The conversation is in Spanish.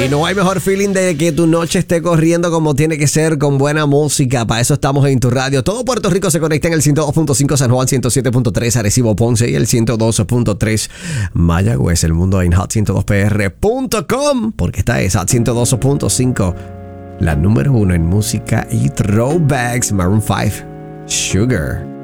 No hay mejor feeling de que tu noche esté corriendo como tiene que ser, con buena música. Para eso estamos en tu radio. Todo Puerto Rico se conecta en el 102.5 San Juan, 107.3 Arecibo, Ponce y el 102.3 Mayagüez. El mundo en hot102pr.com, porque esta es Hot 102.5, la número 1 en música y throwbacks. Maroon 5, Sugar.